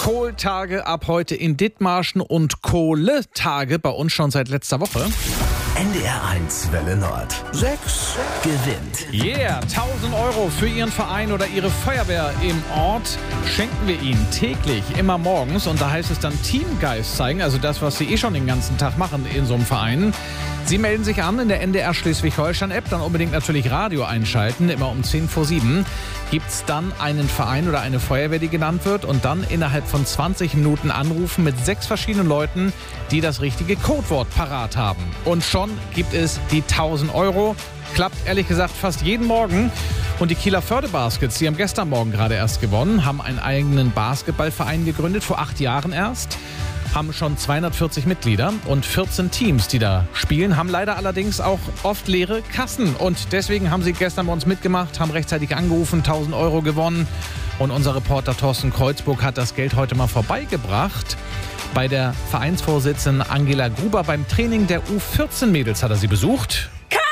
Kohltage ab heute in Dithmarschen und Kohletage bei uns schon seit letzter Woche. NDR1 Welle Nord. 6 gewinnt. Yeah, 1000 Euro für Ihren Verein oder Ihre Feuerwehr im Ort schenken wir Ihnen täglich, immer morgens. Und da heißt es dann Teamgeist zeigen, also das, was Sie schon den ganzen Tag machen in so einem Verein. Sie melden sich an in der NDR Schleswig-Holstein-App, dann unbedingt natürlich Radio einschalten. Immer um 6:50 gibt es dann einen Verein oder eine Feuerwehr, die genannt wird. Und dann innerhalb von 20 Minuten anrufen mit 6 verschiedenen Leuten, die das richtige Codewort parat haben. Und schon gibt es die 1000 Euro. Klappt ehrlich gesagt fast jeden Morgen. Und die Kieler Förde-Baskets, die haben gestern Morgen gerade erst gewonnen, haben einen eigenen Basketballverein gegründet, vor 8 Jahren erst. Haben schon 240 Mitglieder und 14 Teams, die da spielen, haben leider allerdings auch oft leere Kassen. Und deswegen haben sie gestern bei uns mitgemacht, haben rechtzeitig angerufen, 1000 Euro gewonnen. Und unser Reporter Thorsten Kreuzburg hat das Geld heute mal vorbeigebracht. Bei der Vereinsvorsitzenden Angela Gruber beim Training der U14-Mädels hat er sie besucht.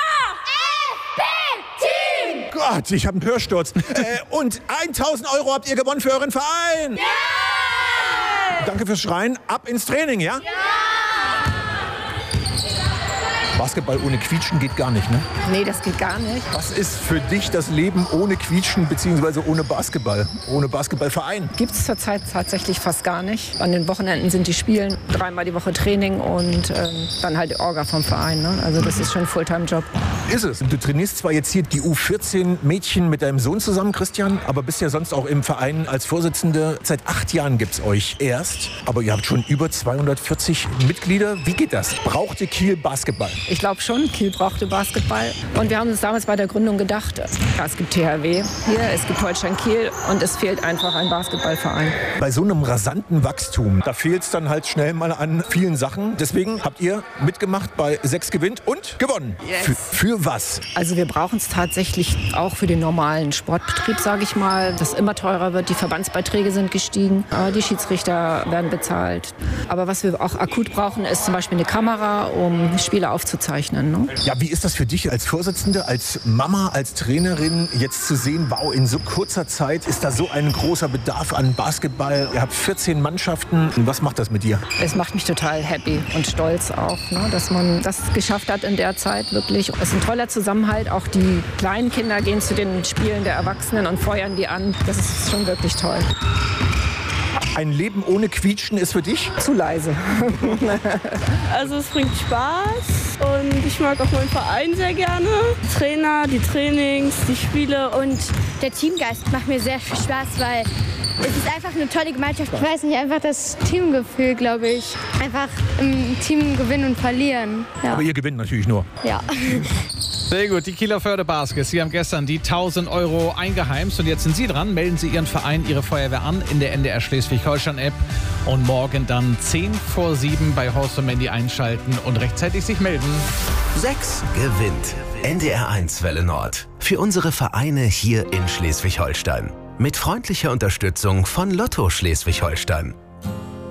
Gott, ich habe einen Hörsturz. Und 1000 Euro habt ihr gewonnen für euren Verein. Ja! Danke fürs Schreien. Ab ins Training, ja? Ja! Basketball ohne Quietschen geht gar nicht, ne? Nee, das geht gar nicht. Was ist für dich das Leben ohne Quietschen bzw. ohne Basketball? Ohne Basketballverein? Gibt es zurzeit tatsächlich fast gar nicht. An den Wochenenden sind die Spielen, 3-mal die Woche Training und dann halt die Orga vom Verein. Ne? Also das ist schon ein Fulltime-Job. Ist es. Du trainierst zwar jetzt hier die U14-Mädchen mit deinem Sohn zusammen, Christian, aber bist ja sonst auch im Verein als Vorsitzende. Seit 8 Jahren gibt es euch erst, aber ihr habt schon über 240 Mitglieder. Wie geht das? Braucht ihr Kiel Basketball? Ich glaube schon, Kiel brauchte Basketball. Und wir haben uns damals bei der Gründung gedacht, ja, es gibt THW hier, es gibt Holstein Kiel und es fehlt einfach ein Basketballverein. Bei so einem rasanten Wachstum, da fehlt es dann halt schnell mal an vielen Sachen. Deswegen habt ihr mitgemacht bei 6 gewinnt und gewonnen. Yes. Für was? Also wir brauchen es tatsächlich auch für den normalen Sportbetrieb, sage ich mal, das immer teurer wird. Die Verbandsbeiträge sind gestiegen, die Schiedsrichter werden bezahlt. Aber was wir auch akut brauchen, ist zum Beispiel eine Kamera, um Spiele aufzuzeichnen. Ne? Ja, wie ist das für dich als Vorsitzende, als Mama, als Trainerin, jetzt zu sehen, wow, in so kurzer Zeit ist da so ein großer Bedarf an Basketball. Ihr habt 14 Mannschaften. Was macht das mit dir? Es macht mich total happy und stolz auch, ne, dass man das geschafft hat in der Zeit wirklich. Es ist ein toller Zusammenhalt. Auch die kleinen Kinder gehen zu den Spielen der Erwachsenen und feuern die an. Das ist schon wirklich toll. Ein Leben ohne Quietschen ist für dich? Zu leise. Also es bringt Spaß und ich mag auch meinen Verein sehr gerne. Trainer, die Trainings, die Spiele. Und der Teamgeist macht mir sehr viel Spaß, weil es ist einfach eine tolle Gemeinschaft. Ich weiß nicht, einfach das Teamgefühl, glaube ich. Einfach im Team gewinnen und verlieren. Ja. Aber ihr gewinnt natürlich nur. Ja. Sehr gut, die Kieler Förde-Baskets. Sie haben gestern die 1000 Euro eingeheimst und jetzt sind Sie dran. Melden Sie Ihren Verein, Ihre Feuerwehr an in der NDR Schleswig-Holstein-App und morgen dann 6:50 bei Horst und Mandy einschalten und rechtzeitig sich melden. 6 gewinnt. NDR1 Welle Nord. Für unsere Vereine hier in Schleswig-Holstein. Mit freundlicher Unterstützung von Lotto Schleswig-Holstein.